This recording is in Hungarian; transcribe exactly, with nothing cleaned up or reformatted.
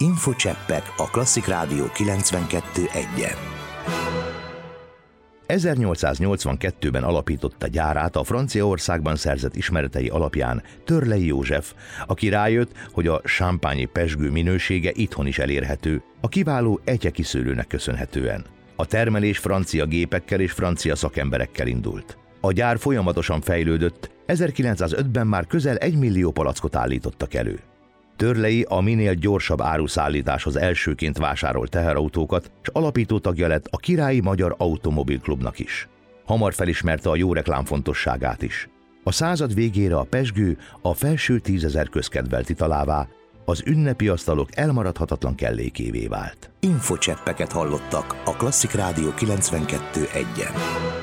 Infocseppek a Klasszik Rádió kilencvenkettő egyen. ezernyolcszáznyolcvankettőben alapította gyárát a Franciaországban szerzett ismeretei alapján Törley József, aki rájött, hogy a champagne pezsgő minősége itthon is elérhető, a kiváló etyekiszőlőnek köszönhetően. A termelés francia gépekkel és francia szakemberekkel indult. A gyár folyamatosan fejlődött, ezerkilencszázötben már közel egy millió palackot állítottak elő. Törley a minél gyorsabb áruszállításhoz elsőként vásárolt teherautókat, és alapító tagja lett a Királyi Magyar Automobilklubnak is. Hamar felismerte a jó reklám fontosságát is. A század végére a pezsgő a felső tízezer közkedvelt italává, az ünnepi asztalok elmaradhatatlan kellékévé vált. Infocseppeket hallottak a Klasszik Rádió kilencvenkettő egyen.